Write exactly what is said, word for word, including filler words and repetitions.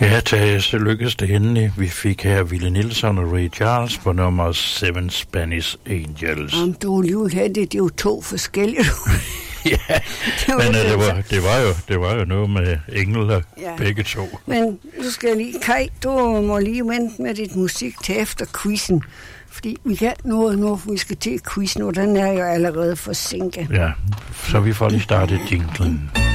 Ja, Tage, så lykkedes det endelig. Vi fik her Willie Nelson og Ray Charles på nummer Seven Spanish Angels. Om du alligevel havde det, det er jo to forskellige. Ja, det men det, det, var, det, var jo, det var jo noget med engler, ja. Begge to. Men du skal lige, Kai, du må lige vente med dit musik til efter quizzen. Fordi vi kan noget nu, vi skal til quizzen, og den er jo allerede forsinket. Ja, så vi får lige startet jinglen.